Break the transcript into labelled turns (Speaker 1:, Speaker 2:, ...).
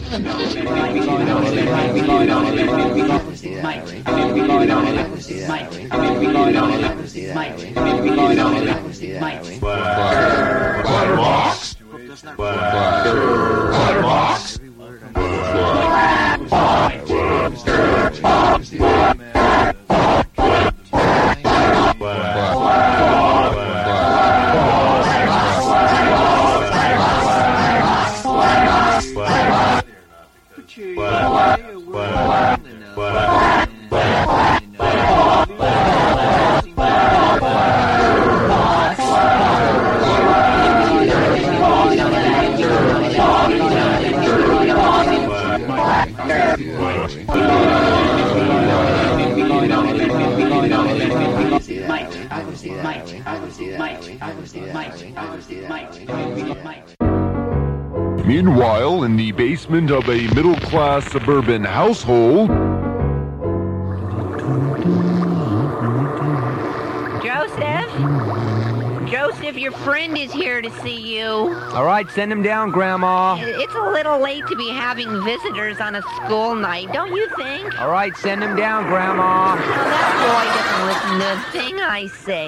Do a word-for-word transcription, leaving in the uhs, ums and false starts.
Speaker 1: Meanwhile, in the basement of a middle-class suburban household...
Speaker 2: Joseph? Joseph, your friend is here to see you.
Speaker 3: All right, send him down, Grandma.
Speaker 2: It's a little late to be having visitors on a school night, don't you think?
Speaker 3: All right, send him down, Grandma.
Speaker 2: Now, that boy doesn't listen to a thing I say.